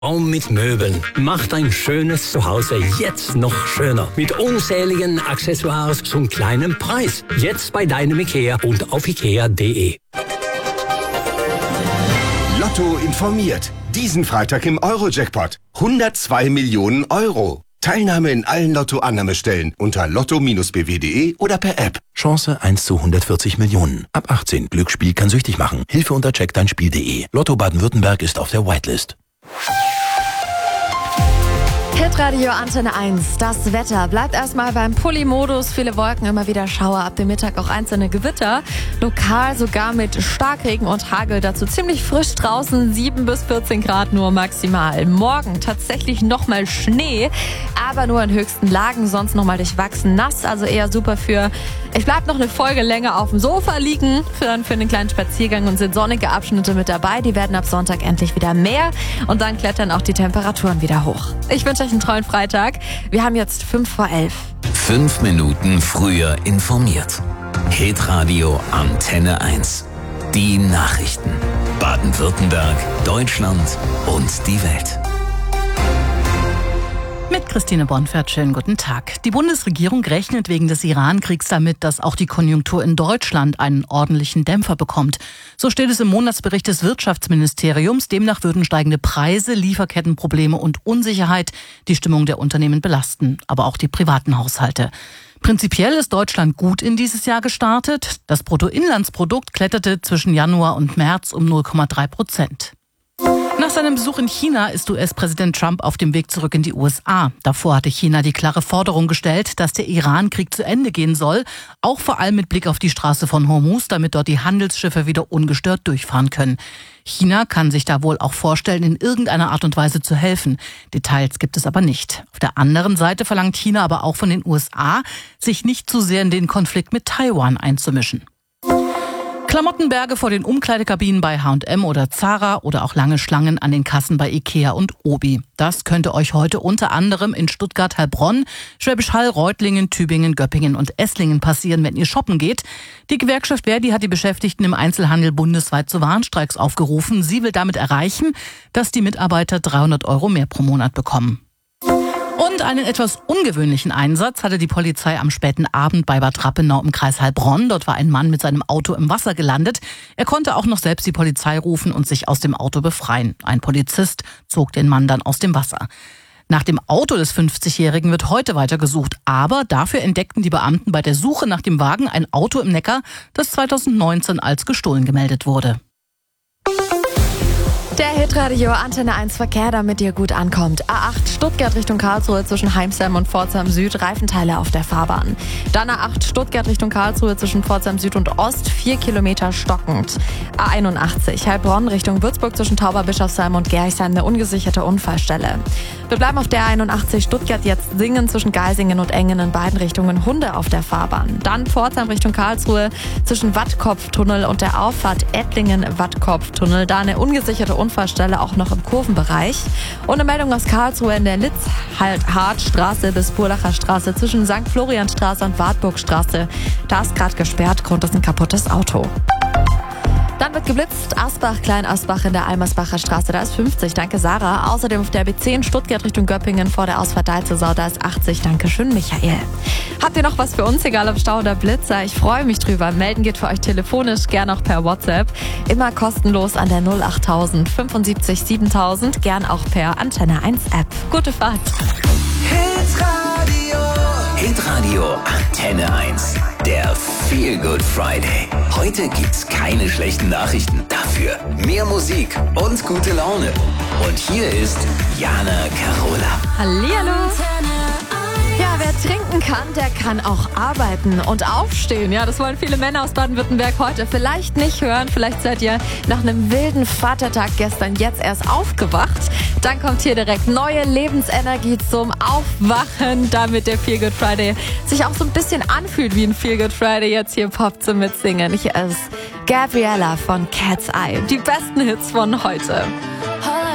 Raum mit Möbeln macht ein schönes Zuhause jetzt noch schöner. Mit unzähligen Accessoires zum kleinen Preis. Jetzt bei deinem IKEA und auf ikea.de. Lotto informiert. Diesen Freitag im Euro-Jackpot. 102 Millionen Euro. Teilnahme in allen Lotto-Annahmestellen unter lotto-bw.de oder per App. Chance 1 zu 140 Millionen. Ab 18. Glücksspiel kann süchtig machen. Hilfe unter checkdeinspiel.de. Lotto Baden-Württemberg ist auf der Whitelist. Hitradio Antenne 1. Das Wetter bleibt erstmal beim Pulli-Modus. Viele Wolken, immer wieder Schauer, ab dem Mittag auch einzelne Gewitter. Lokal sogar mit Starkregen und Hagel. Dazu ziemlich frisch draußen, 7 bis 14 Grad nur maximal. Morgen tatsächlich nochmal Schnee, aber nur in höchsten Lagen, sonst nochmal durchwachsen nass. Also eher super für, ich bleib noch eine Folge länger auf dem Sofa liegen, für einen kleinen Spaziergang, und sind sonnige Abschnitte mit dabei. Die werden ab Sonntag endlich wieder mehr und dann klettern auch die Temperaturen wieder hoch. Ich wünsche euch einen tollen Freitag. Wir haben jetzt 11:05. 5 Minuten früher informiert. Hitradio Antenne 1. Die Nachrichten. Baden-Württemberg, Deutschland und die Welt. Mit Christine Bonfert, schönen guten Tag. Die Bundesregierung rechnet wegen des Iran-Kriegs damit, dass auch die Konjunktur in Deutschland einen ordentlichen Dämpfer bekommt. So steht es im Monatsbericht des Wirtschaftsministeriums. Demnach würden steigende Preise, Lieferkettenprobleme und Unsicherheit die Stimmung der Unternehmen belasten, aber auch die privaten Haushalte. Prinzipiell ist Deutschland gut in dieses Jahr gestartet. Das Bruttoinlandsprodukt kletterte zwischen Januar und März um 0,3%. Nach seinem Besuch in China ist US-Präsident Trump auf dem Weg zurück in die USA. Davor hatte China die klare Forderung gestellt, dass der Iran-Krieg zu Ende gehen soll, auch vor allem mit Blick auf die Straße von Hormuz, damit dort die Handelsschiffe wieder ungestört durchfahren können. China kann sich da wohl auch vorstellen, in irgendeiner Art und Weise zu helfen. Details gibt es aber nicht. Auf der anderen Seite verlangt China aber auch von den USA, sich nicht zu sehr in den Konflikt mit Taiwan einzumischen. Klamottenberge vor den Umkleidekabinen bei H&M oder Zara oder auch lange Schlangen an den Kassen bei Ikea und Obi. Das könnte euch heute unter anderem in Stuttgart, Heilbronn, Schwäbisch Hall, Reutlingen, Tübingen, Göppingen und Esslingen passieren, wenn ihr shoppen geht. Die Gewerkschaft Verdi hat die Beschäftigten im Einzelhandel bundesweit zu Warnstreiks aufgerufen. Sie will damit erreichen, dass die Mitarbeiter 300 € mehr pro Monat bekommen. Und einen etwas ungewöhnlichen Einsatz hatte die Polizei am späten Abend bei Bad Rappenau im Kreis Heilbronn. Dort war ein Mann mit seinem Auto im Wasser gelandet. Er konnte auch noch selbst die Polizei rufen und sich aus dem Auto befreien. Ein Polizist zog den Mann dann aus dem Wasser. Nach dem Auto des 50-Jährigen wird heute weiter gesucht. Aber dafür entdeckten die Beamten bei der Suche nach dem Wagen ein Auto im Neckar, das 2019 als gestohlen gemeldet wurde. Der Hitradio Antenne 1 Verkehr, damit ihr gut ankommt. A8 Stuttgart Richtung Karlsruhe zwischen Heimsheim und Pforzheim Süd, Reifenteile auf der Fahrbahn. Dann A8 Stuttgart Richtung Karlsruhe zwischen Pforzheim Süd und Ost, 4 Kilometer stockend. A81 Heilbronn Richtung Würzburg zwischen Tauberbischofsheim und Gerchsheim, eine ungesicherte Unfallstelle. Wir bleiben auf der A81 Stuttgart jetzt Singen zwischen Geisingen und Engen, in beiden Richtungen Hunde auf der Fahrbahn. Dann Pforzheim Richtung Karlsruhe zwischen Wattkopftunnel und der Auffahrt Ettlingen-Wattkopftunnel, da eine ungesicherte Unfallstelle auch noch im Kurvenbereich. Und eine Meldung aus Karlsruhe in der Litz-Hartstraße bis Burlacher Straße zwischen St. Florianstraße und Wartburgstraße. Da ist gerade gesperrt, Grund ist ein kaputtes Auto. Dann wird geblitzt, Asbach, Klein-Asbach in der Almersbacher Straße, da ist 50, danke Sarah. Außerdem auf der B10 Stuttgart Richtung Göppingen vor der Ausfahrt Deizelsau, da ist 80, danke schön Michael. Habt ihr noch was für uns, egal ob Stau oder Blitzer? Ich freue mich drüber. Melden geht für euch telefonisch, gern auch per WhatsApp. Immer kostenlos an der 08000 75 7000, gern auch per Antenne 1 App. Gute Fahrt. Hitradio Antenne 1. Der Feel Good Friday. Heute gibt's keine schlechten Nachrichten. Dafür mehr Musik und gute Laune. Und hier ist Jana Carola. Hallihallo. Ja, wer trinken kann, der kann auch arbeiten und aufstehen. Ja, das wollen viele Männer aus Baden-Württemberg heute vielleicht nicht hören. Vielleicht seid ihr nach einem wilden Vatertag gestern jetzt erst aufgewacht. Dann kommt hier direkt neue Lebensenergie zum Aufwachen, damit der Feel Good Friday sich auch so ein bisschen anfühlt wie ein Feel Good Friday. Jetzt hier Pop zum Mitsingen. Hier ist Gabriella von Cat's Eye. Die besten Hits von heute.